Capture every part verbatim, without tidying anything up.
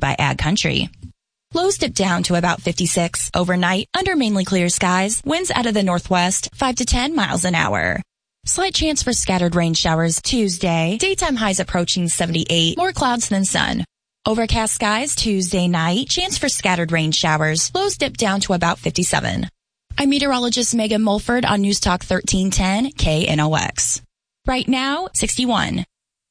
by Ag Country. Lows dip down to about fifty-six. Overnight, under mainly clear skies, winds out of the northwest, five to ten miles an hour. Slight chance for scattered rain showers Tuesday. Daytime highs approaching seventy-eight. More clouds than sun. Overcast skies Tuesday night. Chance for scattered rain showers. Lows dip down to about fifty-seven. I'm meteorologist Megan Mulford on News Talk thirteen ten K N O X. Right now, sixty-one.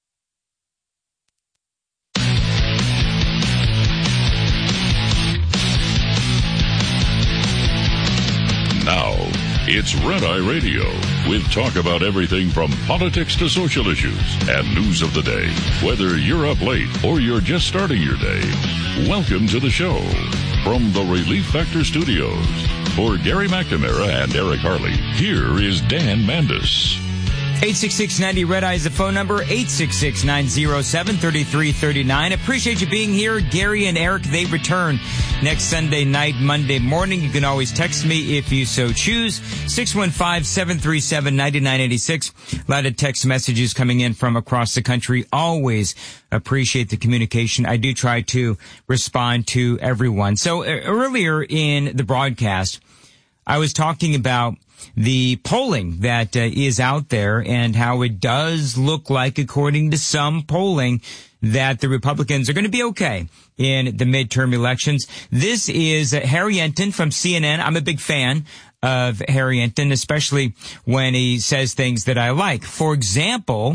Now, it's Red Eye Radio, with talk about everything from politics to social issues and news of the day. Whether you're up late or you're just starting your day, welcome to the show. From the Relief Factor Studios, for Gary McNamara and Eric Harley, here is Dan Mandis. eight six six, ninety Red Eye is the phone number, eight six six, nine oh seven, three three three nine. Appreciate you being here. Gary and Eric, they return next Sunday night, Monday morning. You can always text me if you so choose, six one five, seven three seven, nine nine eight six. A lot of text messages coming in from across the country. Always appreciate the communication. I do try to respond to everyone. So uh, earlier in the broadcast, I was talking about the polling that uh, is out there and how it does look like, according to some polling, that the Republicans are going to be okay in the midterm elections. This is uh, Harry Enten from C N N. I'm a big fan of Harry Enten, especially when he says things that I like. For example,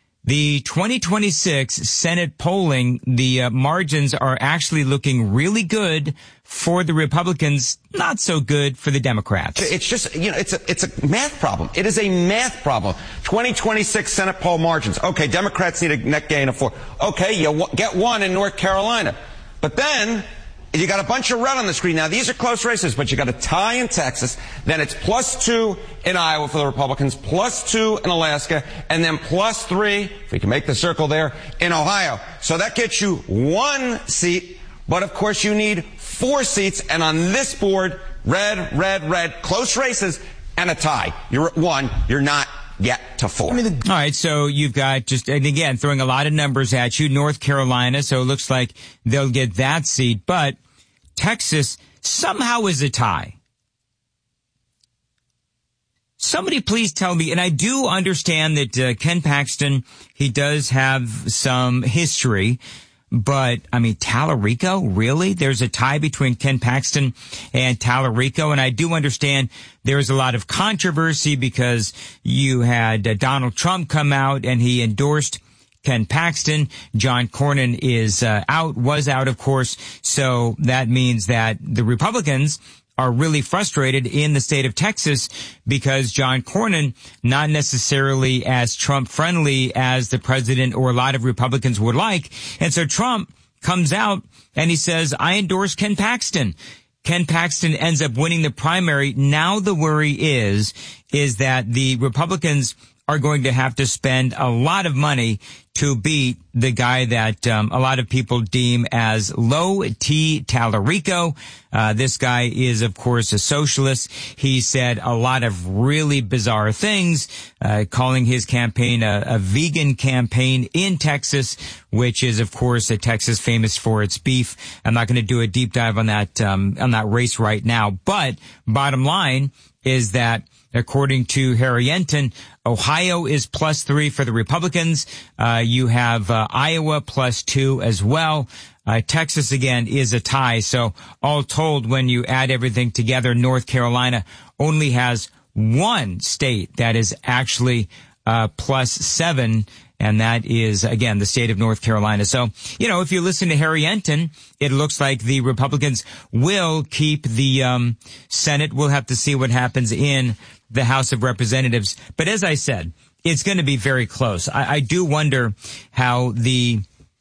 the twenty twenty-six Senate polling, the uh, margins are actually looking really good for the Republicans, not so good for the Democrats. It's just, you know, it's a, it's a math problem. It is a math problem. twenty twenty-six Senate poll margins. Okay, Democrats need a net gain of four. Okay, you w- get one in North Carolina. But then, you got a bunch of red on the screen. Now, these are close races, but you got a tie in Texas. Then it's plus two in Iowa for the Republicans, plus two in Alaska, and then plus three, if we can make the circle there, in Ohio. So that gets you one seat, but of course you need four seats. And on this board, red, red, red, close races, and a tie. You're at one. You're not yet to four. I mean, the- All right, so you've got just, and again, throwing a lot of numbers at you, North Carolina, so it looks like they'll get that seat, but Texas somehow is a tie. Somebody please tell me, and I do understand that uh, Ken Paxton, he does have some history, but, I mean, Tallarico, really? There's a tie between Ken Paxton and Tallarico, and I do understand there's a lot of controversy because you had uh, Donald Trump come out and he endorsed Ken Paxton. John Cornyn is uh, out, was out, of course, so that means that the Republicans are really frustrated in the state of Texas because John Cornyn, not necessarily as Trump-friendly as the president or a lot of Republicans would like. And so Trump comes out and he says, I endorse Ken Paxton. Ken Paxton ends up winning the primary. Now the worry is, is that the Republicans are going to have to spend a lot of money to beat the guy that um, a lot of people deem as Low T. Tallarico. Uh, this guy is, of course, a socialist. He said a lot of really bizarre things, uh, calling his campaign a, a vegan campaign in Texas, which is, of course, a Texas famous for its beef. I'm not going to do a deep dive on that um, on that race right now, but bottom line is that according to Harry Enten, Ohio is plus three for the Republicans. Uh, you have uh, Iowa plus two as well. Uh, Texas, again, is a tie. So all told, when you add everything together, North Carolina only has one state that is actually uh, plus seven, and that is, again, the state of North Carolina. So, you know, if you listen to Harry Enten, it looks like the Republicans will keep the um, Senate. We'll have to see what happens in the House of Representatives. But as I said, it's going to be very close. I, I do wonder how the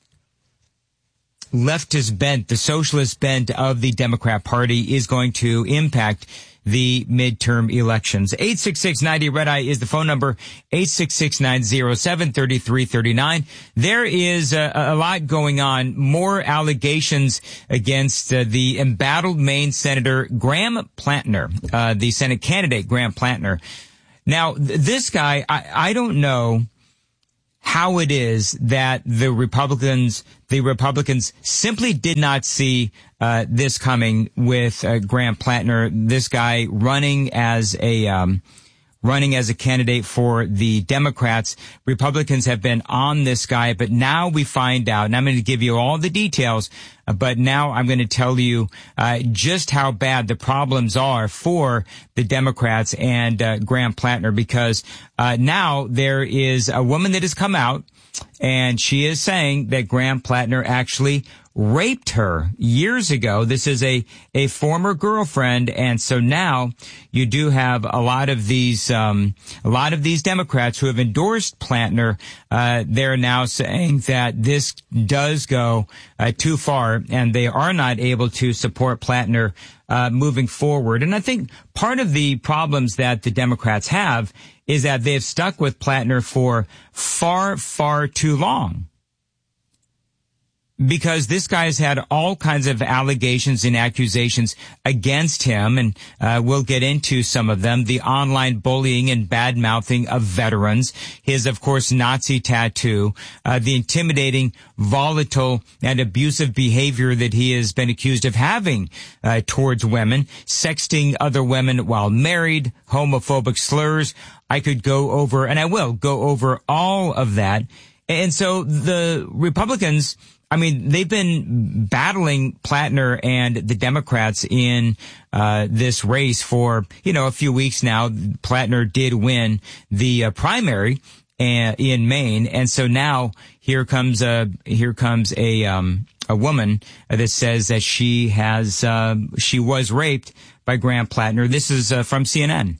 leftist bent, the socialist bent of the Democrat Party is going to impact the midterm elections. eight six six, ninety Red Eye is the phone number, eight six six, nine oh seven, three three three nine. There is a, a lot going on, more allegations against uh, the embattled Maine Senator Graham Plantner, uh, the Senate candidate Graham Plantner. Now, th- this guy, I, I don't know how it is that the Republicans, the Republicans simply did not see uh, this coming with uh, Graham Plattner, this guy running as a um, running as a candidate for the Democrats. Republicans have been on this guy, but now we find out, and I'm going to give you all the details, uh, but now I'm going to tell you uh, just how bad the problems are for the Democrats and uh, Graham Plattner, because uh, now there is a woman that has come out, and she is saying that Graham Plattner actually raped her years ago. This is a, a former girlfriend. And so now you do have a lot of these, um, a lot of these Democrats who have endorsed Plattner. Uh, they're now saying that this does go uh, too far, and they are not able to support Plattner uh, moving forward. And I think part of the problems that the Democrats have is that they've stuck with Plattner for far, far too long. Because this guy's had all kinds of allegations and accusations against him, and uh, we'll get into some of them. The online bullying and bad-mouthing of veterans, his, of course, Nazi tattoo, uh, the intimidating, volatile, and abusive behavior that he has been accused of having uh, towards women, sexting other women while married, homophobic slurs. I could go over, and I will go over all of that. And so the Republicans, I mean, they've been battling Plattner and the Democrats in uh this race for, you know, a few weeks now. Plattner did win the uh, primary uh, in Maine, and so now here comes a here comes a um a woman that says that she has uh, she was raped by Graham Plattner. This is uh, from C N N.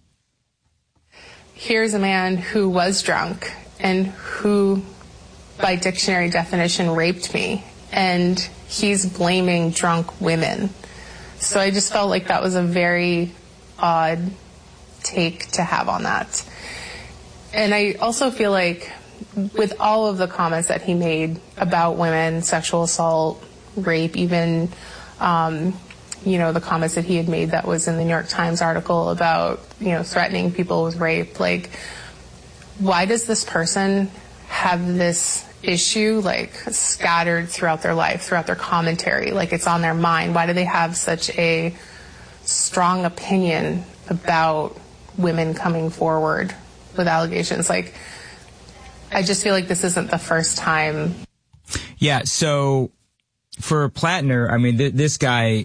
Here's a man who was drunk and who, by dictionary definition, raped me, and he's blaming drunk women. So I just felt like that was a very odd take to have on that. And I also feel like with all of the comments that he made about women, sexual assault, rape, even, um, you know, the comments that he had made that was in the New York Times article about, you know, threatening people with rape, like, why does this person have this issue like scattered throughout their life, throughout their commentary, like it's on their mind? Why do they have such a strong opinion about women coming forward with allegations? Like, I just feel like this isn't the first time. Yeah, so for Plattner, I mean, th- this guy,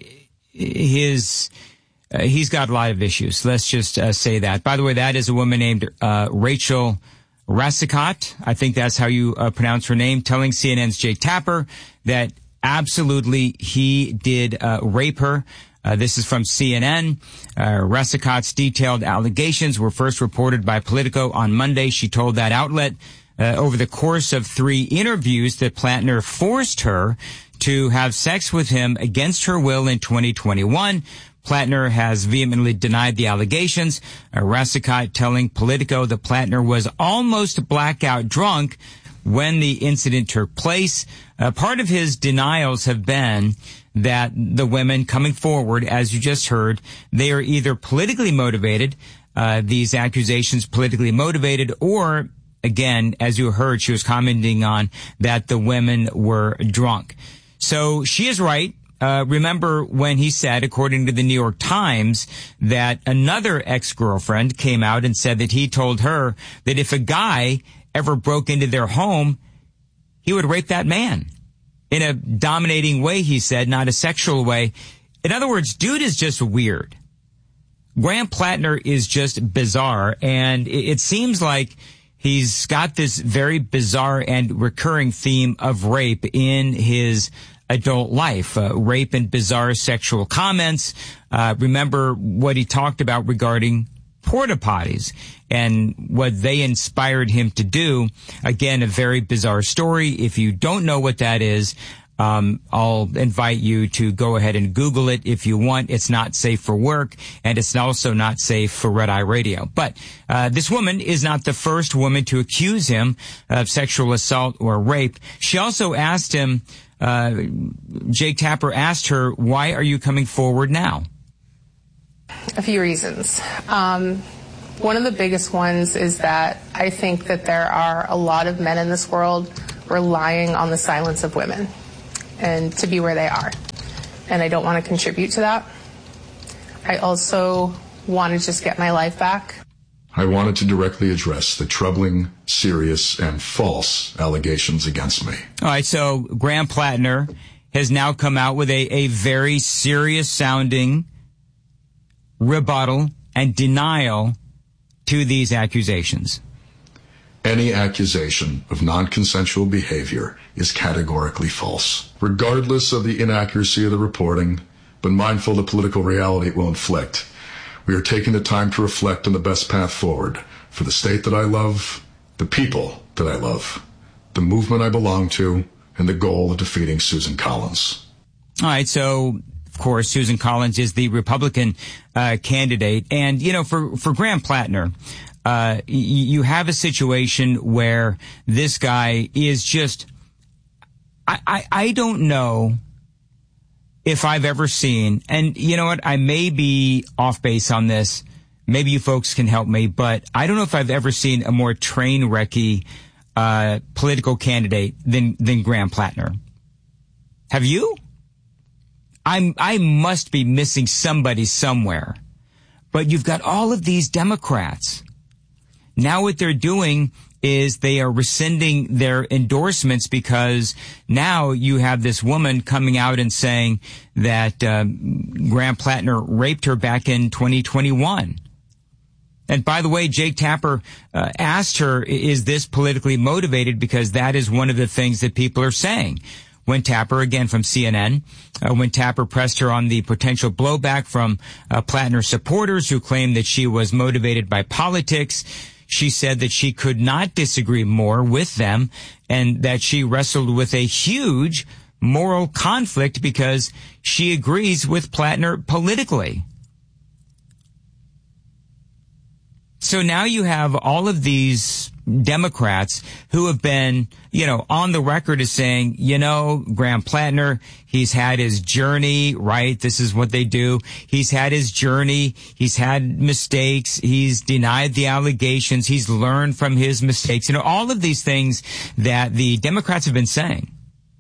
his uh, he's got a lot of issues. Let's just uh, say that. By the way, that is a woman named uh, Rachel Rasicot, I think that's how you uh, pronounce her name, telling C N N's Jake Tapper that absolutely he did uh, rape her. Uh, this is from C N N. Uh, Rasicot's detailed allegations were first reported by Politico on Monday. She told that outlet uh, over the course of three interviews that Plattner forced her to have sex with him against her will in twenty twenty-one. Plattner has vehemently denied the allegations. Uh, Rasicot telling Politico that Plattner was almost blackout drunk when the incident took place. Uh, part of his denials have been that the women coming forward, as you just heard, they are either politically motivated, uh, these accusations politically motivated, or, again, as you heard, she was commenting on that the women were drunk. So she is right. Uh, remember when he said, according to the New York Times, that another ex-girlfriend came out and said that he told her that if a guy ever broke into their home, he would rape that man in a dominating way, he said, not a sexual way. In other words, dude is just weird. Graham Plattner is just bizarre, and it, it seems like he's got this very bizarre and recurring theme of rape in his adult life, uh, rape and bizarre sexual comments. Uh, remember what he talked about regarding porta potties and what they inspired him to do. Again, a very bizarre story. If you don't know what that is, um, I'll invite you to go ahead and Google it if you want. It's not safe for work, and it's also not safe for Red Eye Radio. But uh, this woman is not the first woman to accuse him of sexual assault or rape. She also asked him, Uh, Jake Tapper asked her, why are you coming forward now? A few reasons. Um, One of the biggest ones is that I think that there are a lot of men in this world relying on the silence of women and to be where they are. And I don't want to contribute to that. I also want to just get my life back. I wanted to directly address the troubling, serious, and false allegations against me. All right, so Graham Plattner has now come out with a, a very serious-sounding rebuttal and denial to these accusations. Any accusation of non-consensual behavior is categorically false, regardless of the inaccuracy of the reporting, but mindful of the political reality it will inflict. We are taking the time to reflect on the best path forward for the state that I love, the people that I love, the movement I belong to, and the goal of defeating Susan Collins. All right, so, of course, Susan Collins is the Republican uh, candidate. And, you know, for, for Graham Plattner, uh, y- you have a situation where this guy is just, I, I, I don't know if I've ever seen, and you know what, I may be off base on this, maybe you folks can help me, but I don't know if I've ever seen a more train wrecky uh political candidate than than Graham Plattner. Have you? I'm I must be missing somebody somewhere. But you've got all of these Democrats. Now what they're doing is they are rescinding their endorsements because now you have this woman coming out and saying that um, Graham Plattner raped her back in twenty twenty-one. And by the way, Jake Tapper uh, asked her, is this politically motivated? Because that is one of the things that people are saying. When Tapper, again from C N N, uh, when Tapper pressed her on the potential blowback from uh, Plattner supporters who claimed that she was motivated by politics, she said that she could not disagree more with them and that she wrestled with a huge moral conflict because she agrees with Plattner politically. So now you have all of these Democrats who have been, you know, on the record as saying, you know, Graham Plattner, he's had his journey, right? This is what they do. He's had his journey. He's had mistakes. He's denied the allegations. He's learned from his mistakes. You know, all of these things that the Democrats have been saying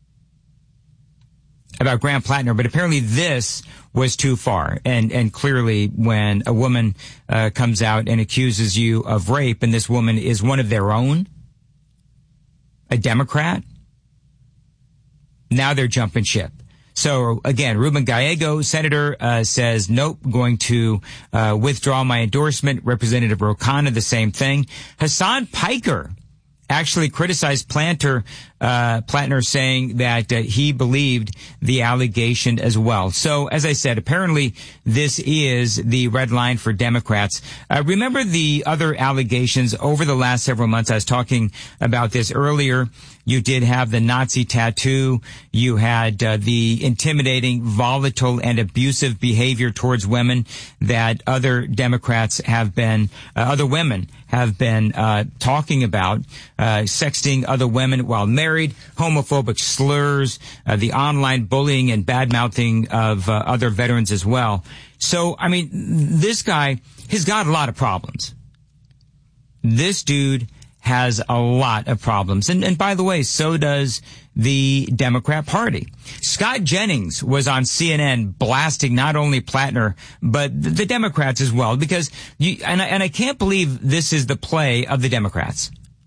about Graham Plattner, but apparently this was too far. And, and clearly when a woman uh, comes out and accuses you of rape, and this woman is one of their own, a Democrat, now they're jumping ship. So again, Ruben Gallego, Senator, uh, says, nope, going to uh, withdraw my endorsement. Representative Ro Khanna, the same thing. Hasan Piker actually criticized Planter, uh, Plattner, saying that uh, he believed the allegation as well. So, as I said, apparently this is the red line for Democrats. Uh, remember the other allegations over the last several months? I was talking about this earlier. You did have the Nazi tattoo. You had uh, the intimidating, volatile, and abusive behavior towards women that other Democrats have been, uh, other women have been uh, talking about, uh, sexting other women while married, homophobic slurs, uh, the online bullying and bad-mouthing of uh, other veterans as well. So, I mean, this guy has got a lot of problems. This dude has a lot of problems. And, and by the way, so does the Democrat Party. Scott Jennings was on C N N blasting not only Plattner, but the, the Democrats as well, because you, and I, and I can't believe this is the play of the Democrats,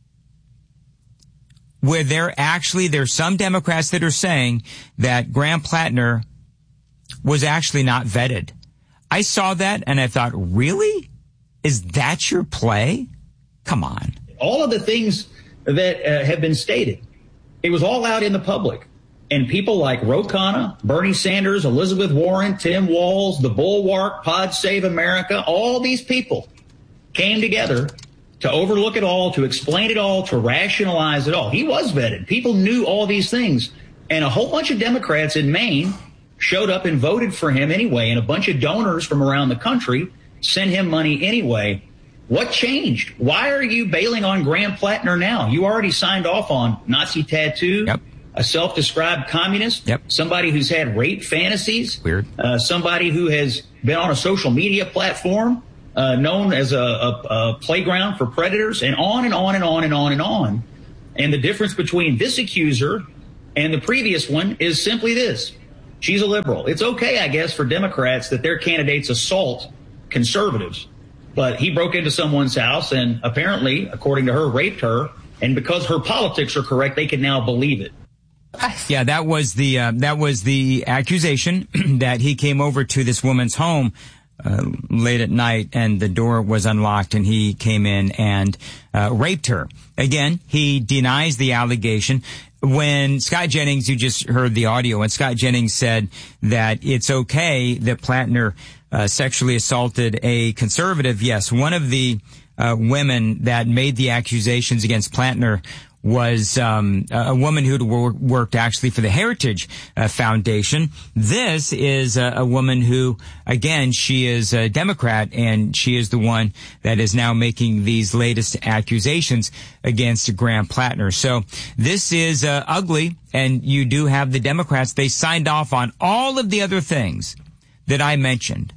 where they're actually, there's some Democrats that are saying that Graham Plattner was actually not vetted. I saw that and I thought, really? Is that your play? Come on. All of the things that uh, have been stated, it was all out in the public. And people like Ro Khanna, Bernie Sanders, Elizabeth Warren, Tim Walz, the Bulwark, Pod Save America, all these people came together to overlook it all, to explain it all, to rationalize it all. He was vetted. People knew all these things. And a whole bunch of Democrats in Maine showed up and voted for him anyway. And a bunch of donors from around the country sent him money anyway. What changed? Why are you bailing on Graham Plattner now? You already signed off on Nazi tattoo, yep. a self-described communist, yep. somebody who's had rape fantasies, weird, uh, somebody who has been on a social media platform uh, known as a, a, a playground for predators, and on and on and on and on and on. And the difference between this accuser and the previous one is simply this. She's a liberal. It's okay, I guess, for Democrats that their candidates assault conservatives. But he broke into someone's house and apparently, according to her, raped her. And because her politics are correct, they can now believe it. Yeah, that was the uh, that was the accusation that he came over to this woman's home uh, late at night and the door was unlocked and he came in and uh, raped her. Again, he denies the allegation. When Scott Jennings, you just heard the audio, and Scott Jennings said that it's okay that Plattner uh, sexually assaulted a conservative. Yes, one of the uh, women that made the accusations against Plattner was um, a woman who'd wor- worked actually for the Heritage uh, Foundation. This is a, a woman who, again, she is a Democrat, and she is the one that is now making these latest accusations against Graham Plattner. So this is uh, ugly, and you do have the Democrats. They signed off on all of the other things that I mentioned.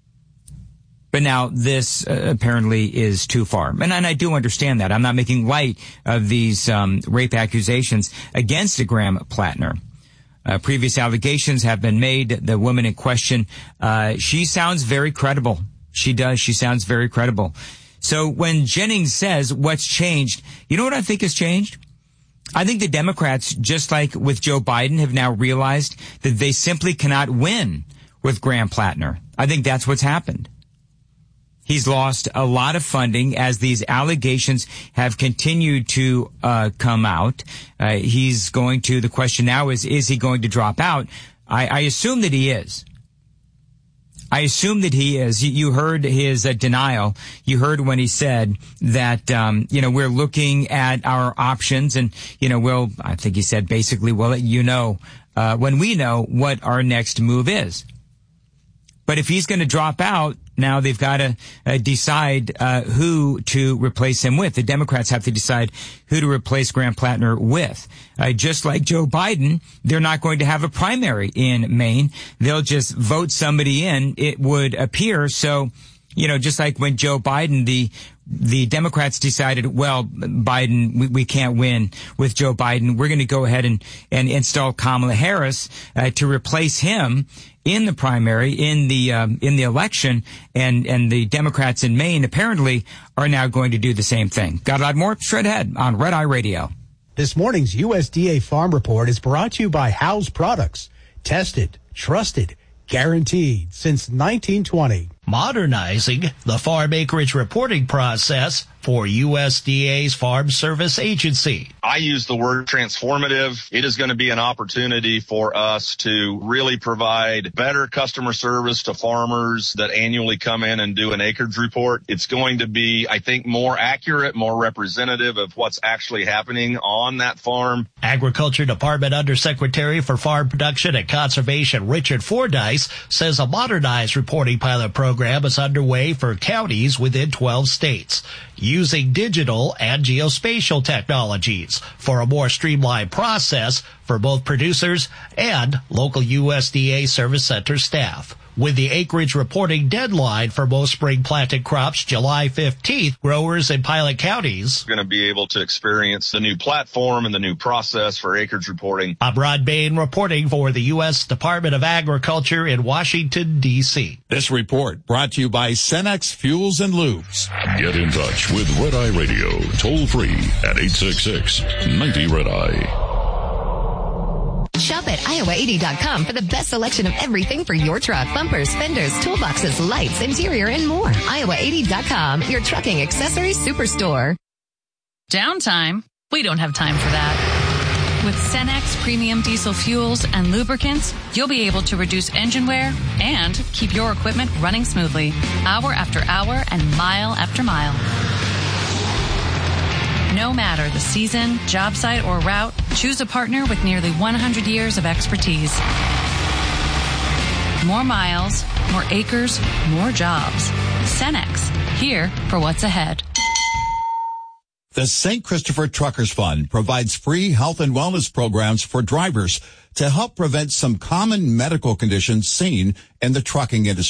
But now this uh, apparently is too far. And, and I do understand that. I'm not making light of these um, rape accusations against Graham Plattner. Uh, previous allegations have been made. The woman in question, uh, she sounds very credible. She does. She sounds very credible. So when Jennings says what's changed, you know what I think has changed? I think the Democrats, just like with Joe Biden, have now realized that they simply cannot win with Graham Plattner. I think that's what's happened. He's lost a lot of funding as these allegations have continued to uh come out. Uh, he's going to, the question now is, is he going to drop out? I, I assume that he is. I assume that he is. You, you heard his uh, denial. You heard when he said that, um, you know, we're looking at our options and, you know, we'll, I think he said basically, we'll let you know uh when we know what our next move is. But if he's going to drop out, now they've got to uh, decide uh, who to replace him with. The Democrats have to decide who to replace Graham Plattner with. Uh, just like Joe Biden, they're not going to have a primary in Maine. They'll just vote somebody in, it would appear. So, you know, just like when Joe Biden, the the Democrats decided, well, Biden, we, we can't win with Joe Biden. We're going to go ahead and, and install Kamala Harris uh, to replace him in the primary, in the um, in the election, and and the Democrats in Maine apparently are now going to do the same thing. Got a lot more? Straight ahead on Red Eye Radio. This morning's U S D A Farm Report is brought to you by House Products. Tested, trusted, guaranteed since nineteen twenty. Modernizing the farm acreage reporting process for U S D A's Farm Service Agency. I use the word transformative. It is going to be an opportunity for us to really provide better customer service to farmers that annually come in and do an acreage report. It's going to be, I think, more accurate, more representative of what's actually happening on that farm. Agriculture Department Undersecretary for Farm Production and Conservation Richard Fordyce says a modernized reporting pilot program is underway for counties within twelve states, using digital and geospatial technologies for a more streamlined process for both producers and local U S D A Service Center staff. With the acreage reporting deadline for most spring planted crops July fifteenth, growers in pilot counties are going to be able to experience the new platform and the new process for acreage reporting. I'm Rod Bain reporting for the U S Department of Agriculture in Washington, D C This report brought to you by Cenex Fuels and Lubes. Get in touch with Red Eye Radio, toll free at eight six six, ninety Red Eye. Shop at Iowa eighty dot com for the best selection of everything for your truck. Bumpers, fenders, toolboxes, lights, interior, and more. Iowa eighty dot com, your trucking accessories superstore. Downtime? We don't have time for that. With Cenex premium diesel fuels and lubricants, you'll be able to reduce engine wear and keep your equipment running smoothly, hour after hour and mile after mile. No matter the season, job site, or route, choose a partner with nearly one hundred years of expertise. More miles, more acres, more jobs. Cenex, here for what's ahead. The Saint Christopher Truckers Fund provides free health and wellness programs for drivers to help prevent some common medical conditions seen in the trucking industry.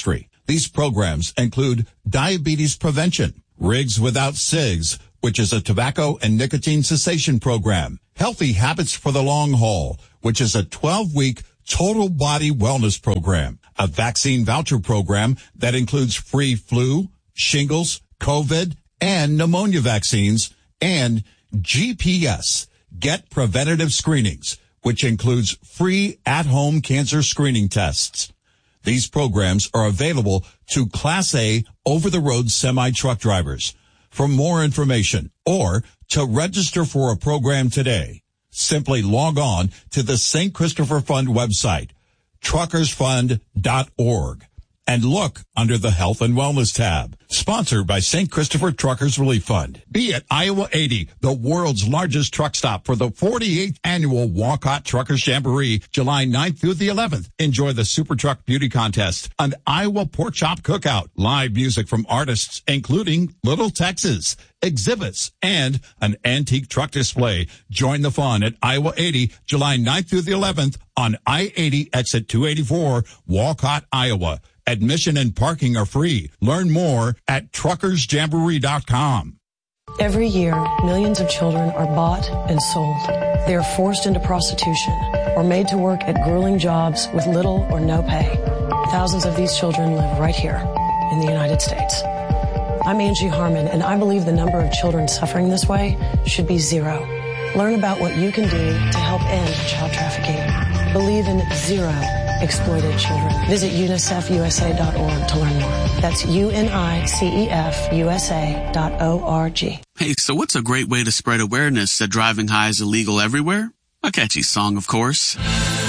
These programs include diabetes prevention, Rigs Without Cigs, which is a tobacco and nicotine cessation program, Healthy Habits for the Long Haul, which is a twelve-week total body wellness program, a vaccine voucher program that includes free flu, shingles, COVID, and pneumonia vaccines, and G P S, Get Preventative Screenings, which includes free at-home cancer screening tests. These programs are available to Class A over-the-road semi-truck drivers. For more information or to register for a program today, simply log on to the Saint Christopher Fund website, truckers fund dot org, and look under the Health and Wellness tab. Sponsored by Saint Christopher Truckers Relief Fund. Be at Iowa eighty, the world's largest truck stop, for the forty-eighth annual Walcott Truckers Jamboree, July ninth through the eleventh. Enjoy the Super Truck Beauty Contest, an Iowa Pork Chop Cookout, live music from artists including Little Texas, exhibits, and an antique truck display. Join the fun at Iowa eighty, July ninth through the eleventh on I eighty exit two eighty-four, Walcott, Iowa. Admission and parking are free. Learn more at truckers jamboree dot com. Every year, millions of children are bought and sold. They are forced into prostitution or made to work at grueling jobs with little or no pay. Thousands of these children live right here in the United States. I'm Angie Harmon, and I believe the number of children suffering this way should be zero. Learn about what you can do to help end child trafficking. Believe in zero exploited children. Visit unicef u s a dot org to learn more. That's U N I C E F U S A dot O R G. Hey, so what's a great way to spread awareness that driving high is illegal everywhere? A catchy song, of course.